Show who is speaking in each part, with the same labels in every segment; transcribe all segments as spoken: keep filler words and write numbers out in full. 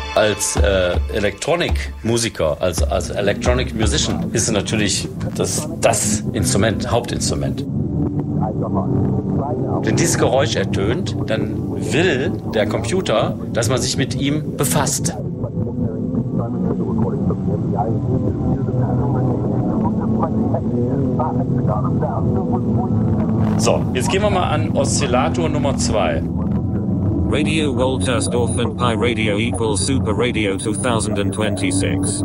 Speaker 1: Als äh, Electronic-Musiker, als, als Electronic Musician ist es natürlich das, das Instrument, Hauptinstrument. Wenn dieses Geräusch ertönt, dann will der Computer, dass man sich mit ihm befasst. So, jetzt gehen wir mal an Oszillator Nummer zwei.
Speaker 2: Radio Woltersdorf and Pi Radio equals Super Radio twenty twenty-six.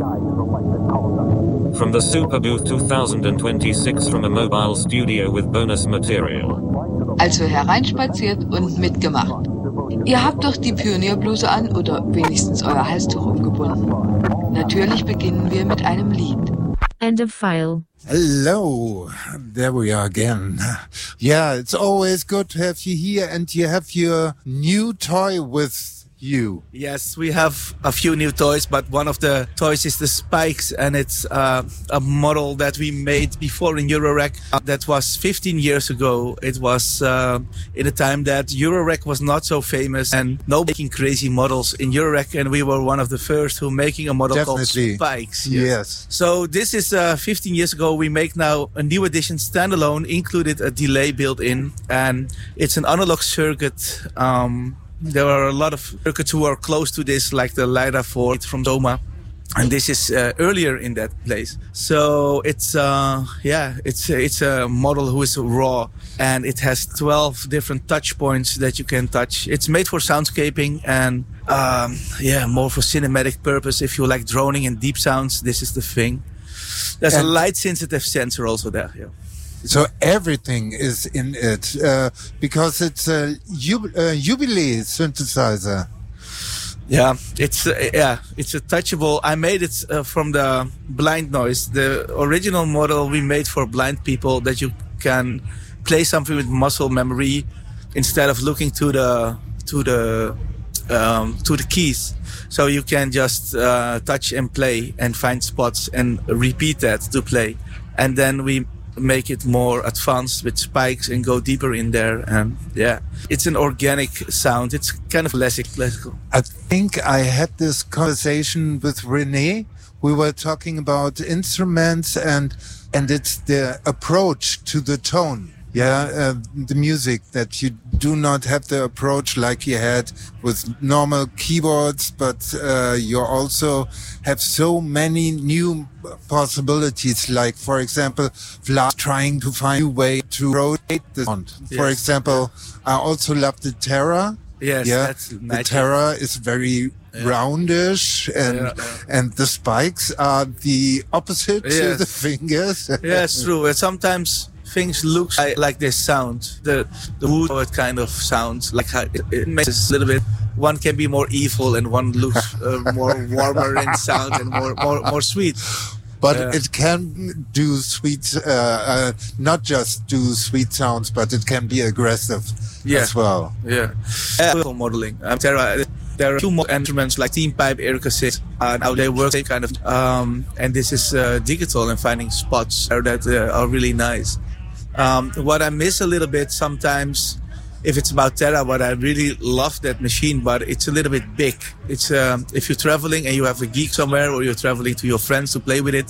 Speaker 2: From the Super Booth twenty twenty-six from a mobile studio with bonus material.
Speaker 3: Also hereinspaziert und mitgemacht. Ihr habt doch die Pionierbluse an oder wenigstens euer Halstuch umgebunden. Natürlich beginnen wir mit einem Lied.
Speaker 4: End of file.
Speaker 5: Hello, there we are again. Yeah, it's always good to have you here, and you have your new toy with you.
Speaker 6: Yes, we have a few new toys, but one of the toys is the Spikes, and it's uh, a model that we made before in Eurorec. Uh, that was fifteen years ago. It was uh, in a time that Eurorec was not so famous and no making crazy models in Eurorec, and we were one of the first who making a model
Speaker 5: Definitely.
Speaker 6: called Spikes.
Speaker 5: Yes. yes.
Speaker 6: So this is uh, fifteen years ago. We make now a new edition standalone, included a delay built in, and it's an analog circuit. Um, There are a lot of circuits who are close to this, like the LiDAR four from Soma. And this is uh, earlier in that place. So it's, uh, yeah, it's, it's a model who is raw. And it has twelve different touch points that you can touch. It's made for soundscaping and, um, yeah, more for cinematic purpose. If you like droning and deep sounds, this is the thing. There's and a light-sensitive sensor also there, yeah.
Speaker 5: So everything is in it, uh, because it's a jub- uh, Jubilee synthesizer.
Speaker 6: Yeah, it's uh, yeah, it's a touchable. I made it uh, from the blind noise, the original model we made for blind people, that you can play something with muscle memory instead of looking to the to the um, to the keys. So you can just uh, touch and play and find spots and repeat that to play, and then we make it more advanced with spikes and go deeper in there. And yeah, it's an organic sound. It's kind of less classical.
Speaker 5: I think I had this conversation with René. We were talking about instruments and and it's the approach to the tone. Yeah, uh, the music, that you do not have the approach like you had with normal keyboards, but uh, you also have so many new possibilities. Like, for example, Vlad trying to find a way to rotate the sound. Yes. For example, I also love the Terra.
Speaker 6: Yes,
Speaker 5: yeah,
Speaker 6: that's
Speaker 5: the
Speaker 6: magic.
Speaker 5: Terra is very yeah. roundish, and
Speaker 6: yeah, yeah.
Speaker 5: and the spikes are the opposite
Speaker 6: yes.
Speaker 5: to the fingers.
Speaker 6: Yeah, it's true. And sometimes things look like this sound. The the wood it kind of sounds like how it, it makes it a little bit. One can be more evil and one looks uh, more warmer in sound and more more, more sweet.
Speaker 5: But
Speaker 6: yeah.
Speaker 5: it can do sweet, uh, uh, not just do sweet sounds, but it can be aggressive
Speaker 6: yeah.
Speaker 5: as well.
Speaker 6: Yeah. Uh, modeling. Um, there are there are two more instruments like Team Pipe, Erica Six. Uh, now they work same kind of. Um, and this is uh, digital and finding spots that uh, are really nice. Um, what I miss a little bit sometimes, if it's about Terra, what I really love that machine, but it's a little bit big. It's um, if you're traveling and you have a geek somewhere, or you're traveling to your friends to play with it,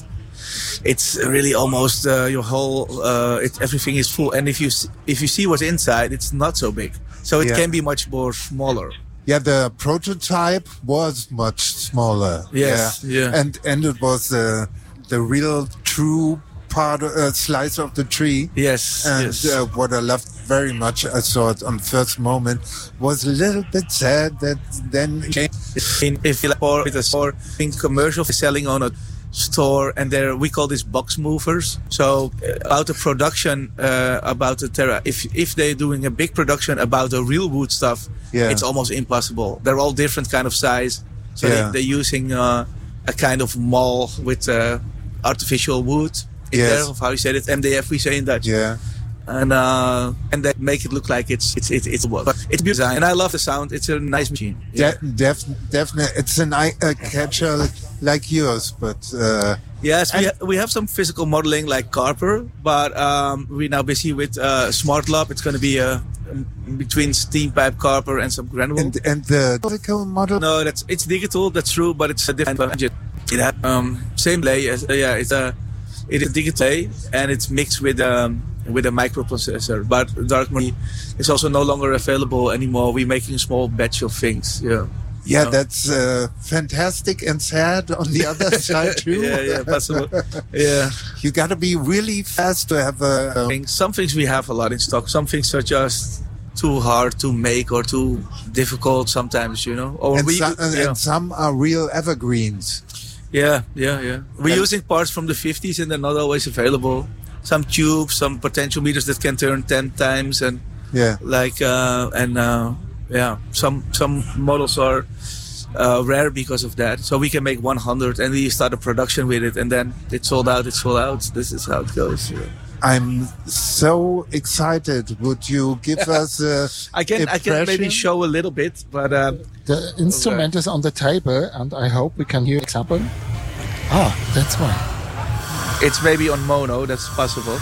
Speaker 6: it's really almost uh, your whole. Uh, it, everything is full, and if you if you see what's inside, it's not so big. So it
Speaker 5: yeah.
Speaker 6: can be much more smaller.
Speaker 5: Yeah, the prototype was much smaller.
Speaker 6: Yes,
Speaker 5: yeah,
Speaker 6: yeah.
Speaker 5: and and it was uh, the real true part uh, slice of the tree.
Speaker 6: Yes,
Speaker 5: and
Speaker 6: yes.
Speaker 5: Uh, what I loved very much, I saw it on first moment, was a little bit sad that then
Speaker 6: in if you like with a store in commercial selling on a store, and there we call this box movers. So uh, about the production uh, about the Terra, if if they're doing a big production about the real wood stuff,
Speaker 5: yeah.
Speaker 6: it's almost impossible. They're all different kind of size, so
Speaker 5: yeah.
Speaker 6: they, they're using uh, a kind of mall with uh, artificial wood. In
Speaker 5: yes.
Speaker 6: there, of how you said it, M D F we say in Dutch.
Speaker 5: Yeah.
Speaker 6: And uh, and they make it look like it's it's it's it's but it's beautiful, and I love the sound. It's a nice machine. Yeah.
Speaker 5: De- def- definitely, it's an eye a catcher like yours, but uh,
Speaker 6: yes, we ha- we have some physical modeling like Carper, but um, we're now busy with uh, Smart Lab. It's going to be a, um, between steam pipe copper and some granule.
Speaker 5: And, and the physical model?
Speaker 6: No, that's it's digital. That's true, but it's a different budget. It has um, same lay as uh, yeah. It's a it is digital and it's mixed with um with a microprocessor. But dark matter is also no longer available anymore. We're making a small batch of things. Yeah.
Speaker 5: Yeah,
Speaker 6: no.
Speaker 5: that's uh, fantastic and sad on the other side too.
Speaker 6: yeah, yeah, possible. Yeah,
Speaker 5: you got to be really fast to have a. a
Speaker 6: Some things we have a lot in stock. Some things are just too hard to make or too difficult sometimes, you know. Or
Speaker 5: and,
Speaker 6: we,
Speaker 5: some, and,
Speaker 6: yeah.
Speaker 5: and some are real evergreens.
Speaker 6: Yeah, yeah, yeah. We're
Speaker 5: and
Speaker 6: using parts from the fifties and they're not always available. Some tubes, some potentiometers that can turn ten times, and
Speaker 5: yeah,
Speaker 6: like uh, and uh, yeah, some some models are. Uh, rare because of that, so we can make one hundred and we start a production with it, and then it's sold out. It's sold out. This is how it goes. Yeah.
Speaker 5: I'm so excited. Would you give us a
Speaker 6: I can
Speaker 5: impression?
Speaker 6: I can maybe show a little bit, but um,
Speaker 4: the instrument okay. is on the table, and I hope we can hear example. Ah, that's one.
Speaker 6: It's maybe on mono. That's possible.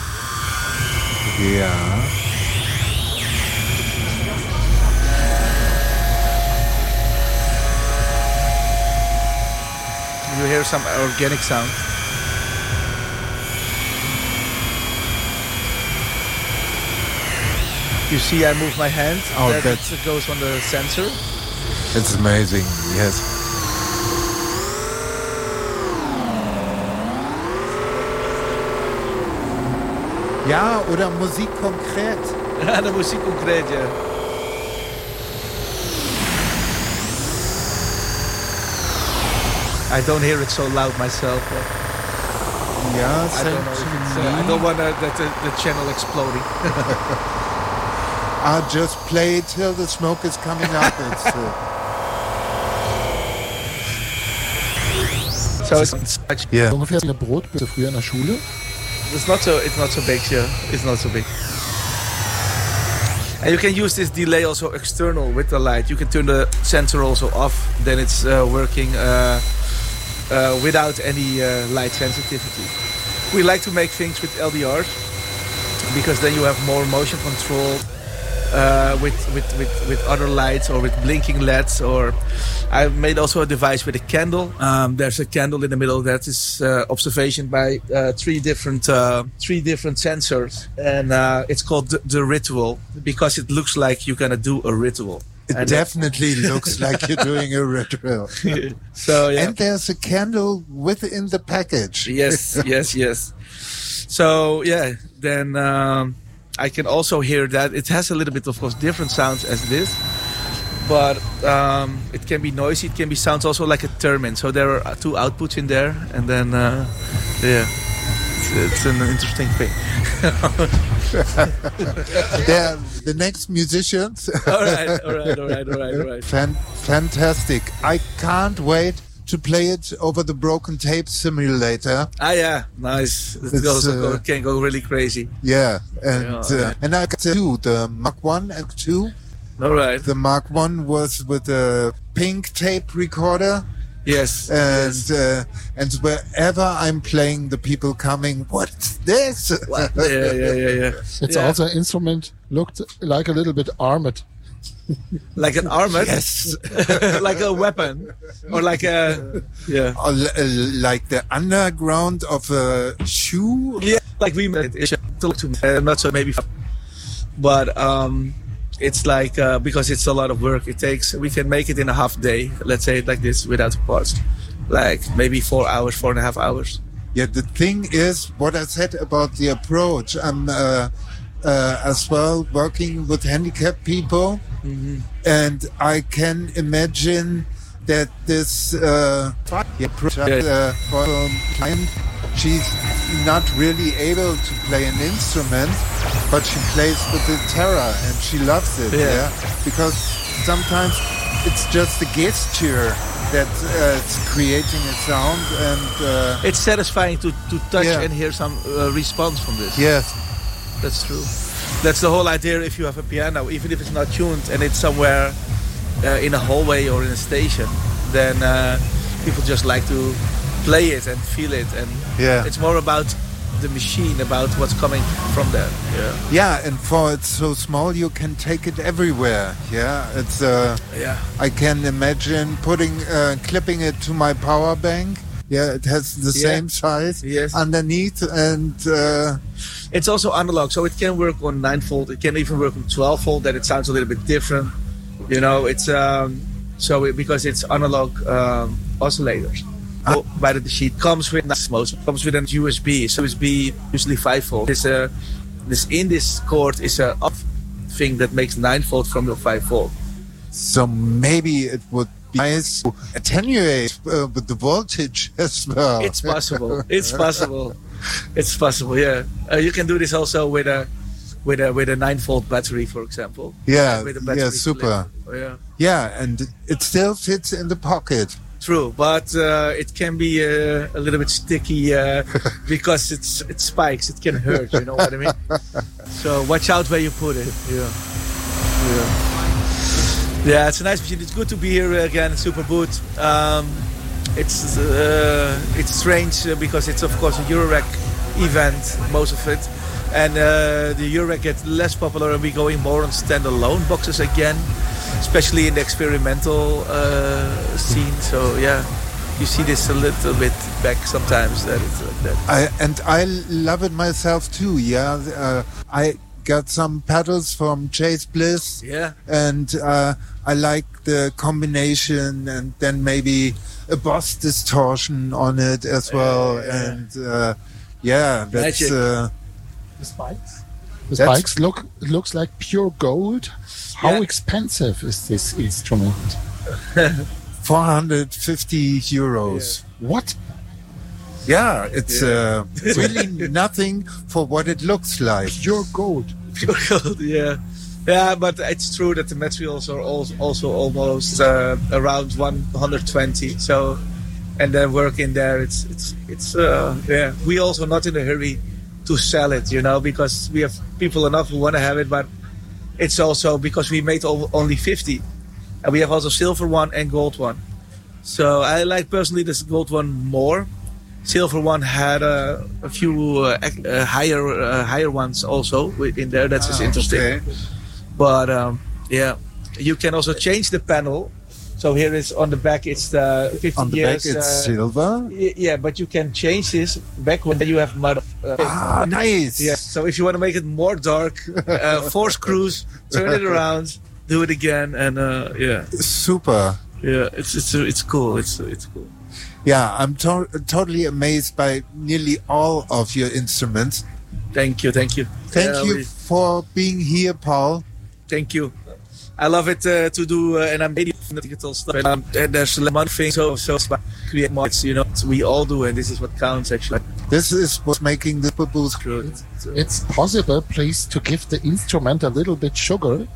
Speaker 5: Yeah.
Speaker 6: You hear some organic sound. You see I move my hand.
Speaker 5: Oh,
Speaker 6: that
Speaker 5: that
Speaker 6: goes on the sensor.
Speaker 5: It's amazing, yes. Ja, oder Musik konkret.
Speaker 6: Ja, de Musik konkret, ja. I don't hear it so loud myself.
Speaker 5: Yeah,
Speaker 6: I don't know if it's, uh, I don't want uh, that the, the channel exploding.
Speaker 5: I'll just play till the smoke is coming up. It's, uh...
Speaker 6: So it's actually
Speaker 4: yeah. Ungefähr wie eine Brotbüchse früher in der Schule.
Speaker 6: It's not so. It's not so big. Yeah, it's not so big. And you can use this delay also external with the light. You can turn the sensor also off. Then it's uh, working uh, uh, without any uh, light sensitivity. We like to make things with L D Rs because then you have more motion control uh, with, with, with, with other lights or with blinking L E Ds. Or I made also a device with a candle. Um, there's a candle in the middle that is uh, observation by uh, three different uh, three different sensors, and uh, it's called the, the ritual because it looks like you're gonna do a ritual.
Speaker 5: It
Speaker 6: and
Speaker 5: definitely looks like you're doing a ritual.
Speaker 6: So yeah.
Speaker 5: And there's a candle within the package.
Speaker 6: Yes, yes, yes. So yeah, then um, I can also hear that it has a little bit, of course, different sounds as this. But um, it can be noisy, it can be sounds also like a theremin. So there are two outputs in there, and then uh, yeah, it's, it's an interesting thing.
Speaker 5: They're the next musicians.
Speaker 6: all right, all right, all right, all right, all right.
Speaker 5: Fan- fantastic! I can't wait to play it over the Broken Tape simulator.
Speaker 6: Ah, yeah, nice. It
Speaker 5: It's,
Speaker 6: also
Speaker 5: uh,
Speaker 6: go, can go really crazy.
Speaker 5: Yeah, and
Speaker 6: Yeah,
Speaker 5: uh,
Speaker 6: yeah.
Speaker 5: and I got two, the Mark One and Two.
Speaker 6: All right.
Speaker 5: The Mark One was with a pink tape recorder,
Speaker 6: Yes.
Speaker 5: and
Speaker 6: yes.
Speaker 5: uh, and wherever I'm playing, the people coming, what's this?
Speaker 6: yeah, yeah, yeah, yeah.
Speaker 4: It's
Speaker 6: Yeah.
Speaker 4: also an instrument looked like a little bit armored.
Speaker 6: Like an armored,
Speaker 5: Yes.
Speaker 6: like a weapon, or like a yeah,
Speaker 5: Or l- uh, like the underground of a shoe.
Speaker 6: yeah, like we made it. Uh, not so maybe, but um, it's like uh, because it's a lot of work. It takes we can make it in a half day. Let's say it like this without parts, like maybe four hours, four and a half hours.
Speaker 5: Yeah, the thing is, what I said about the approach. I'm uh, uh, as well working with handicapped people,
Speaker 6: Mm-hmm.
Speaker 5: and I can imagine that this uh, approach uh, for a client, she's not really able to play an instrument, but she plays with the terror and she loves it.
Speaker 6: Yeah.
Speaker 5: Yeah, because sometimes it's just a gesture that uh, it's creating a sound, and uh,
Speaker 6: It's satisfying to, to touch
Speaker 5: Yeah.
Speaker 6: and hear some uh, response from this.
Speaker 5: yes,
Speaker 6: That's true. That's the whole idea. If you have a piano, even if it's not tuned and it's somewhere uh, in a hallway or in a station, then uh, people just like to play it and feel it. And
Speaker 5: Yeah.
Speaker 6: it's more about the machine about what's coming from there. Yeah.
Speaker 5: Yeah, and for it's so small, you can take it everywhere. Yeah, it's. Uh,
Speaker 6: Yeah.
Speaker 5: I can imagine putting, uh, clipping it to my power bank. Yeah, it has the
Speaker 6: Yeah.
Speaker 5: same size
Speaker 6: Yes.
Speaker 5: underneath, and uh,
Speaker 6: It's also analog, so it can work on nine volt. It can even work on twelve volt. That it sounds a little bit different. You know, it's um, so it, because it's analog um, oscillators.
Speaker 5: Ah.
Speaker 6: So, by the sheet comes with most comes with an U S B. So U S B usually five volt. This uh, this in this cord is a up thing that makes nine volt from your five volt.
Speaker 5: so maybe it would be nice to attenuate uh, with the voltage as well.
Speaker 6: It's possible. It's possible. It's possible. Yeah, uh, you can do this also with a with a with a nine volt battery, for example.
Speaker 5: Yeah,
Speaker 6: with a
Speaker 5: yeah,
Speaker 6: battery
Speaker 5: super.
Speaker 6: flip. Yeah.
Speaker 5: Yeah, and it still fits in the pocket.
Speaker 6: True, but uh, it can be uh, a little bit sticky uh, because it's it spikes. It can hurt. You know what I mean? So watch out where you put it. Yeah, yeah, yeah. It's a nice machine. It's good to be here again at Superboot. Um, it's uh, it's strange uh, because it's of course a Eurorack event, most of it, and uh, the Eurorack gets less popular, and we're going more on standalone boxes again. Especially in the experimental uh, scene. So yeah, you see this a little bit back sometimes. That it's like that.
Speaker 5: I, and I love it myself too. Yeah, uh, I got some pedals from Chase Bliss.
Speaker 6: Yeah.
Speaker 5: And uh, I like the combination, and then maybe a Boss distortion on it as well.
Speaker 6: Yeah, yeah.
Speaker 5: And uh, yeah, that's
Speaker 6: Magic.
Speaker 5: uh,
Speaker 4: The spikes. The
Speaker 5: That's-
Speaker 4: spikes look looks like pure gold. How
Speaker 6: Yeah.
Speaker 4: expensive is this instrument?
Speaker 5: four hundred fifty euros.
Speaker 4: What?
Speaker 5: Yeah, it's uh, really nothing for what it looks like.
Speaker 4: Pure gold.
Speaker 6: Pure gold, yeah, yeah. But it's true that the materials are also, also almost uh, around one hundred twenty. So, and then work in there. It's it's it's uh, yeah. We also not in a hurry to sell it, you know, because we have people enough who want to have it, but it's also because we made o- only fifty, and we have also silver one and gold one. So I like personally this gold one more. Silver one had uh, a few uh, ac- uh, higher uh, higher ones also wi- in there. That's just interesting.
Speaker 5: Okay.
Speaker 6: But um, yeah, you can also change the panel. So here is on the back. It's the fifty
Speaker 5: On the
Speaker 6: years.
Speaker 5: back, it's
Speaker 6: uh,
Speaker 5: silver.
Speaker 6: y- yeah, but you can change this back when you have mud. Uh,
Speaker 5: Ah, nice.
Speaker 6: yeah. So if you want to make it more dark, uh, four screws, turn it around, do it again, and uh, yeah,
Speaker 5: Super.
Speaker 6: yeah, it's it's it's cool. It's it's cool.
Speaker 5: Yeah, I'm to- totally amazed by nearly all of your instruments.
Speaker 6: Thank you, thank you.
Speaker 5: Thank
Speaker 6: Yeah,
Speaker 5: you
Speaker 6: we-
Speaker 5: for being here, Paul.
Speaker 6: Thank you. I love it uh, to do, uh, and I'm maybe digital stuff. And, um, and there's one thing, so so create mods. You know, we all do, and this is what counts actually.
Speaker 5: This is what's making the booth
Speaker 6: True.
Speaker 4: It's possible, please, to give the instrument a little bit sugar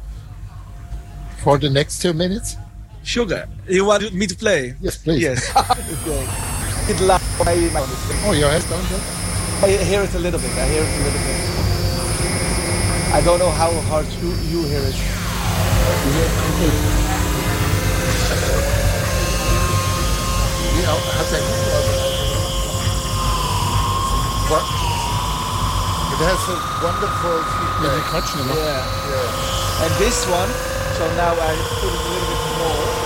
Speaker 4: for the next two minutes?
Speaker 6: Sugar. You want me to play?
Speaker 4: Yes, please.
Speaker 6: Yes. Okay. It loud. I,
Speaker 4: Oh, your head down there?
Speaker 6: I hear it a little bit. I hear it a little bit. I don't know how hard you you hear it.
Speaker 4: Ja, hat er gut.
Speaker 5: What? It has a wonderful
Speaker 4: Mit
Speaker 5: feedback.
Speaker 4: den Quatschen immer.
Speaker 6: Yeah. And this one. So now I put it a little bit more.